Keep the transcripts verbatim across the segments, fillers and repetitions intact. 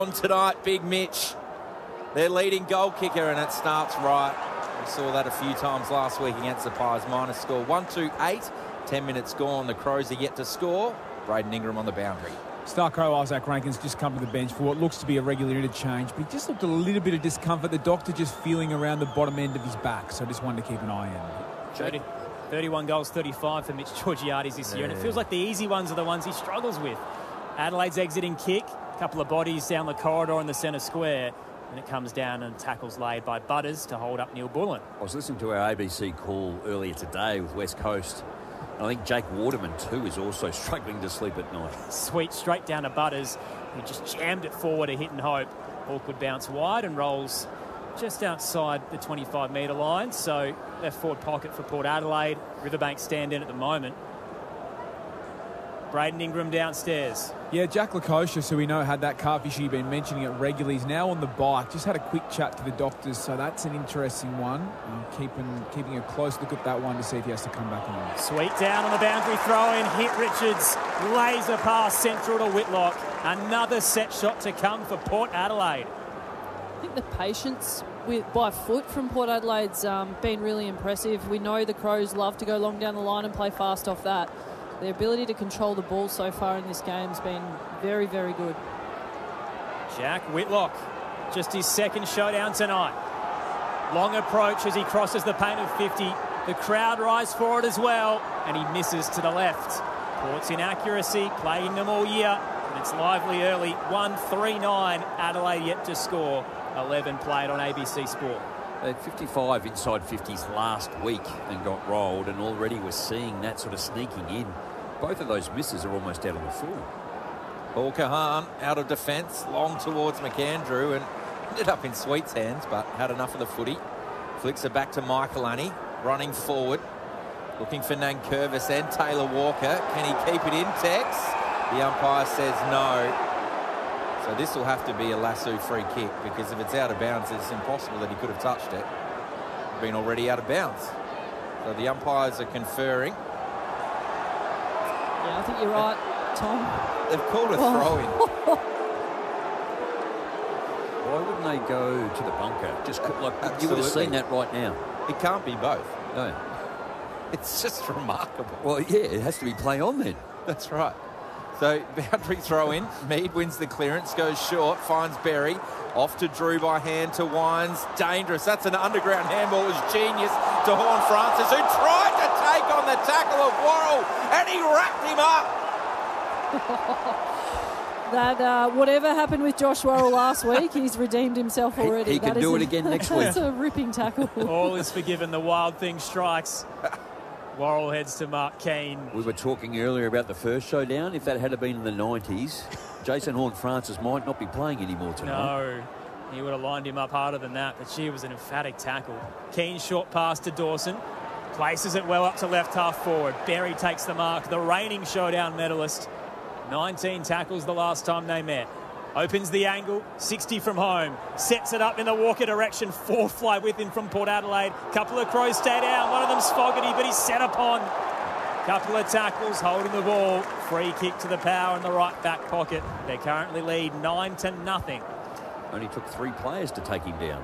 On tonight, Big Mitch, their leading goal kicker, and it starts right. We saw that a few times last week against the Pies. Minus score one two eight. ten minutes gone. The Crows are yet to score. Braden Ingram on the boundary. Star Crow Isaac Rankin's just come to the bench for what looks to be a regular interchange, but he just looked a little bit of discomfort. The doctor just feeling around the bottom end of his back, so just wanted to keep an eye on him. thirty-one goals, thirty-five for Mitch Georgiades this year, yeah. And it feels like the easy ones are the ones he struggles with. Adelaide's exiting kick. Couple of bodies down the corridor in the centre square, and it comes down and tackles laid by Butters to hold up Neil Bullen. I was listening to our A B C call earlier today with West Coast, and I think Jake Waterman too is also struggling to sleep at night. Sweet straight down to Butters, who just jammed it forward to hit and hope. Ball could bounce wide and rolls just outside the twenty-five metre line, so left forward pocket for Port Adelaide. Riverbank stand in at the moment. Braden Ingram downstairs. Yeah, Jack Lukosius, who we know had that calf issue you've been mentioning it regularly, is now on the bike. Just had a quick chat to the doctors, so that's an interesting one. Um, keeping keeping a close look at that one to see if he has to come back on. Sweet down on the boundary throw in. Hit Richards. Laser pass central to Whitlock. Another set shot to come for Port Adelaide. I think the patience with by foot from Port Adelaide's um, been really impressive. We know the Crows love to go long down the line and play fast off that. Their ability to control the ball so far in this game has been very, very good. Jack Whitlock, just his second showdown tonight. Long approach as he crosses the paint of fifty. The crowd rise for it as well, and he misses to the left. Port's inaccuracy, playing them all year, and it's lively early. one three nine, Adelaide yet to score. eleven played on A B C Sport. They had fifty-five inside fifties last week and got rolled, and already we're seeing that sort of sneaking in. Both of those misses are almost out on the full. Paul Kahan out of defence, long towards McAndrew, and ended up in Sweet's hands, but had enough of the footy. Flicks it back to Michaelani, running forward, looking for Nankervis and Taylor Walker. Can he keep it in, Tex? The umpire says no. So this will have to be a Lasso free kick, because if it's out of bounds, it's impossible that he could have touched it. Been already out of bounds. So the umpires are conferring. Yeah, I think you're right, Tom. They've called a throw-in. Why wouldn't they go to the bunker? Just like Absolutely. You would have seen that right now. It can't be both. No. It's just remarkable. Well, yeah, it has to be play on then. That's right. So boundary throw in. Mead wins the clearance, goes short, finds Berry. Off to Drew by hand to Wines. Dangerous. That's an underground handball. It was genius to Horn Francis, who tried to take on the tackle of Worrell, and he wrapped him up. that uh, whatever happened with Josh Worrell last week, he's redeemed himself already. He, he can do it again next week. That's a ripping tackle. All is forgiven. The wild thing strikes. Worrell heads to Mark Keane. We were talking earlier about the first showdown. If that had been in the nineties, Jason Horne-Francis might not be playing anymore tonight. No, he would have lined him up harder than that, but she was an emphatic tackle. Keane short pass to Dawson. Places it well up to left half forward. Berry takes the mark, the reigning showdown medalist. nineteen tackles the last time they met. Opens the angle, sixty from home. Sets it up in the Walker direction. Four fly with him from Port Adelaide. Couple of Crows stay down. One of them's Fogarty, but he's set upon. Couple of tackles, holding the ball. Free kick to the power in the right back pocket. They currently lead nine to nothing. Only took three players to take him down.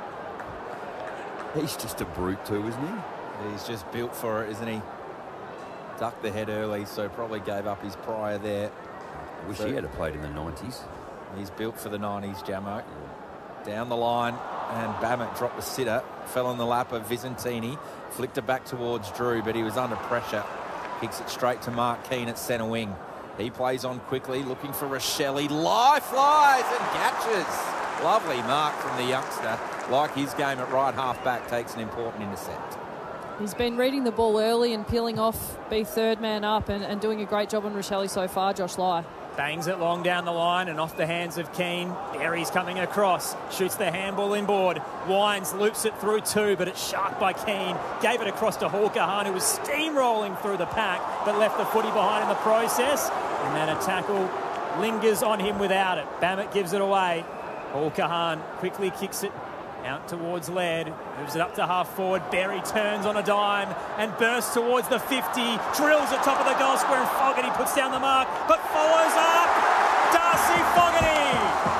He's just a brute too, isn't he? He's just built for it, isn't he? Ducked the head early, so probably gave up his prior there. I wish so he had played in the nineties. He's built for the nineties, Jamo. Down the line, and Bammett dropped the sitter. Fell on the lap of Visentini. Flicked it back towards Drew, but he was under pressure. Kicks it straight to Mark Keane at centre wing. He plays on quickly, looking for Rochelle. Life flies and catches. Lovely mark from the youngster. Like his game at right half back, takes an important intercept. He's been reading the ball early and peeling off, be third man up, and, and doing a great job on Rochelle so far, Josh Lai. Bangs it long down the line and off the hands of Keane. Berry's coming across. Shoots the handball inboard. Wines loops it through two, but it's sharp by Keane. Gave it across to Hall Kahan, who was steamrolling through the pack, but left the footy behind in the process. And then a tackle lingers on him without it. Bammett gives it away. Hall Kahan quickly kicks it out towards Laird, moves it up to half forward. Berry turns on a dime and bursts towards the fifty, drills at top of the goal square, and Fogarty puts down the mark, but follows up. Darcy Fogarty